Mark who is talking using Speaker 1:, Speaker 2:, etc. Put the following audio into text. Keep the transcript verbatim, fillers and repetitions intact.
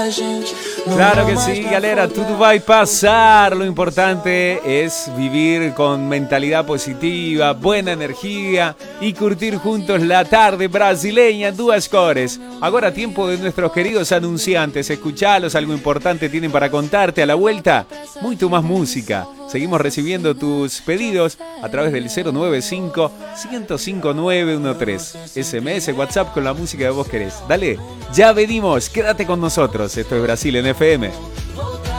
Speaker 1: Claro que sí, galera, tudo vai pasar. Lo importante es vivir con mentalidad positiva, buena energía y curtir juntos la tarde brasileña, duas cores. Ahora tiempo de nuestros queridos anunciantes. Escuchalos, algo importante tienen para contarte. A la vuelta, mucho más música. Seguimos recibiendo tus pedidos a través del cero nueve cinco, uno cero cinco, nueve uno tres. S M S, WhatsApp con la música que vos querés. Dale, ya venimos, quédate con nosotros. Esto es Brasil en F M.